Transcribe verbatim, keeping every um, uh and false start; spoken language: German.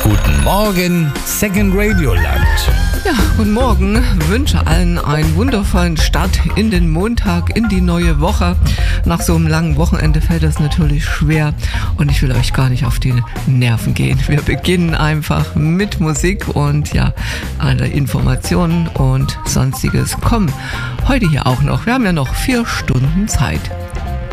Guten Morgen, Second Radio Land. Ja, guten Morgen. Wünsche allen einen wundervollen Start in den Montag, in die neue Woche. Nach so einem langen Wochenende fällt das natürlich schwer und ich will euch gar nicht auf die Nerven gehen. Wir beginnen einfach mit Musik und ja, alle Informationen und Sonstiges kommen heute hier auch noch. Wir haben ja noch vier Stunden Zeit.